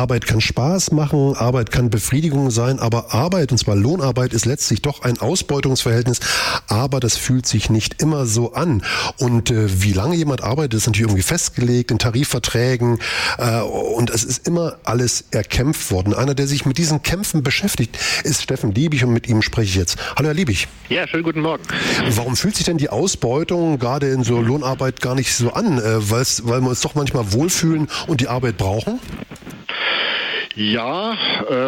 Arbeit kann Spaß machen, Arbeit kann Befriedigung sein, aber Arbeit, und zwar Lohnarbeit, ist letztlich doch ein Ausbeutungsverhältnis, aber das fühlt sich nicht immer so an. Und wie lange jemand arbeitet, ist natürlich irgendwie festgelegt in Tarifverträgen und es ist immer alles erkämpft worden. Einer, der sich mit diesen Kämpfen beschäftigt, ist Steffen Liebig und mit ihm spreche ich jetzt. Hallo Herr Liebig. Ja, schönen guten Morgen. Warum fühlt sich denn die Ausbeutung gerade in so Lohnarbeit gar nicht so an? Weil wir uns doch manchmal wohlfühlen und die Arbeit brauchen? Ja,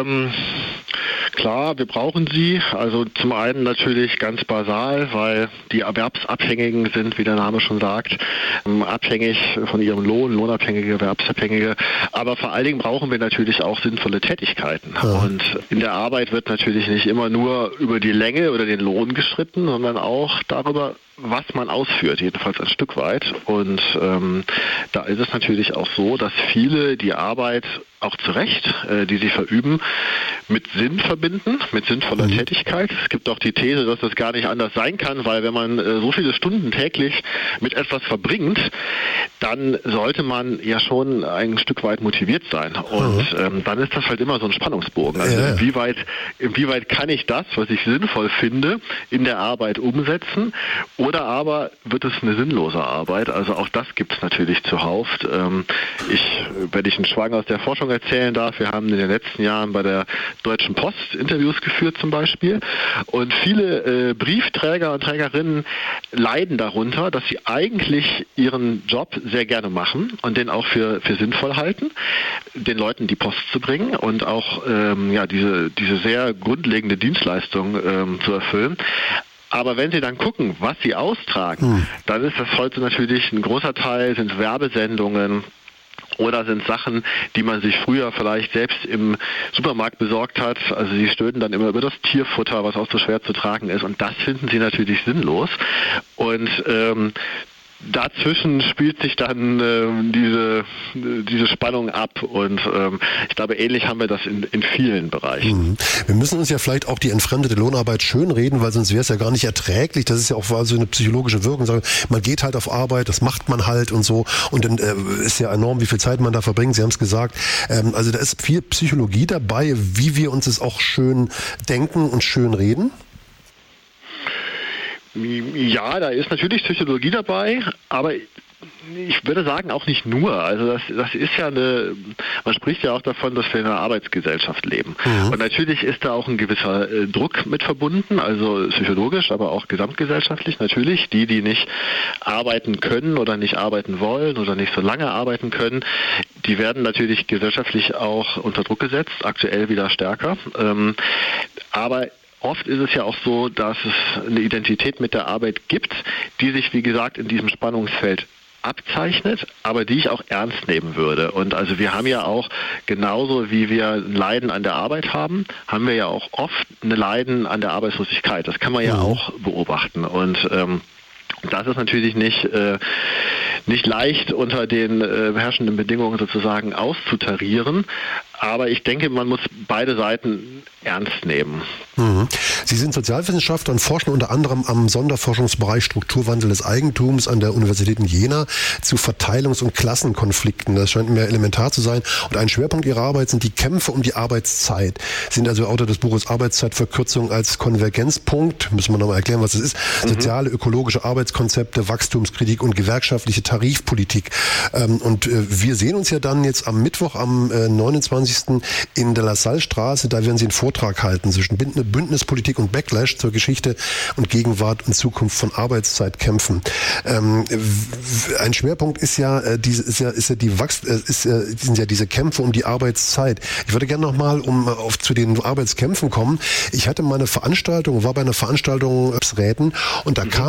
klar, wir brauchen sie. Also zum einen natürlich ganz basal, weil die Erwerbsabhängigen sind, wie der Name schon sagt, abhängig von ihrem Lohn, lohnabhängige, Erwerbsabhängige. Aber vor allen Dingen brauchen wir natürlich auch sinnvolle Tätigkeiten. Ja. Und in der Arbeit wird natürlich nicht immer nur über die Länge oder den Lohn gestritten, sondern auch darüber, was man ausführt, jedenfalls ein Stück weit. Und da ist es natürlich auch so, dass viele die Arbeit auch zu Recht, die sie verüben, mit Sinn verbinden, mit sinnvoller Tätigkeit. Es gibt auch die These, dass das gar nicht anders sein kann, weil wenn man so viele Stunden täglich mit etwas verbringt, dann sollte man ja schon ein Stück weit motiviert sein. Und dann ist das halt immer so ein Spannungsbogen. Also inwieweit kann ich das, was ich sinnvoll finde, in der Arbeit umsetzen? Oder aber wird es eine sinnlose Arbeit? Also auch das gibt es natürlich zuhauf. Wenn ich einen Schwang aus der Forschung erzählen darf, wir haben in den letzten Jahren bei der Deutschen Post Interviews geführt zum Beispiel. Und viele Briefträger und Trägerinnen leiden darunter, dass sie eigentlich ihren Job sehr gerne machen und den auch für sinnvoll halten, den Leuten die Post zu bringen und auch diese sehr grundlegende Dienstleistung zu erfüllen. Aber wenn Sie dann gucken, was Sie austragen, dann ist das heute natürlich ein großer Teil, sind Werbesendungen oder sind Sachen, die man sich früher vielleicht selbst im Supermarkt besorgt hat. Also Sie stöhnen dann immer über das Tierfutter, was auch so schwer zu tragen ist. Und das finden Sie natürlich sinnlos. Und dazwischen spielt sich dann diese Spannung ab und ich glaube, ähnlich haben wir das in vielen Bereichen. Wir müssen uns ja vielleicht auch die entfremdete Lohnarbeit schönreden, weil sonst wäre es ja gar nicht erträglich. Das ist ja auch so eine psychologische Wirkung. Man geht halt auf Arbeit, das macht man halt und so und dann ist ja enorm, wie viel Zeit man da verbringt. Sie haben es gesagt. Also da ist viel Psychologie dabei, wie wir uns es auch schön denken und schön reden. Ja, da ist natürlich Psychologie dabei, aber ich würde sagen auch nicht nur. Also das ist ja man spricht ja auch davon, dass wir in einer Arbeitsgesellschaft leben. Und natürlich ist da auch ein gewisser Druck mit verbunden, also psychologisch, aber auch gesamtgesellschaftlich natürlich. Die nicht arbeiten können oder nicht arbeiten wollen oder nicht so lange arbeiten können, die werden natürlich gesellschaftlich auch unter Druck gesetzt, aktuell wieder stärker. Aber oft ist es ja auch so, dass es eine Identität mit der Arbeit gibt, die sich, wie gesagt, in diesem Spannungsfeld abzeichnet, aber die ich auch ernst nehmen würde. Und also wir haben ja auch, genauso wie wir ein Leiden an der Arbeit haben wir ja auch oft ein Leiden an der Arbeitslosigkeit. Das kann man ja auch beobachten. Und das ist natürlich nicht leicht unter den herrschenden Bedingungen sozusagen auszutarieren. Aber ich denke, man muss beide Seiten ernst nehmen. Sie sind Sozialwissenschaftler und forschen unter anderem am Sonderforschungsbereich Strukturwandel des Eigentums an der Universität in Jena zu Verteilungs- und Klassenkonflikten. Das scheint mir elementar zu sein. Und ein Schwerpunkt Ihrer Arbeit sind die Kämpfe um die Arbeitszeit. Sie sind also Autor des Buches Arbeitszeitverkürzung als Konvergenzpunkt. Müssen wir nochmal erklären, was das ist. Soziale, ökologische Arbeitskonzepte, Wachstumskritik und gewerkschaftliche Tarifpolitik. Und wir sehen uns ja dann jetzt am Mittwoch, am 29. in der LaSalle-Straße. Da werden Sie einen Vortrag halten zwischen Bündnispolitik und Backlash zur Geschichte und Gegenwart und Zukunft von Arbeitszeitkämpfen. Ein Schwerpunkt ist sind ja diese Kämpfe um die Arbeitszeit. Ich würde gerne nochmal zu den Arbeitskämpfen kommen. Ich hatte mal war bei einer Veranstaltung Räten und da kam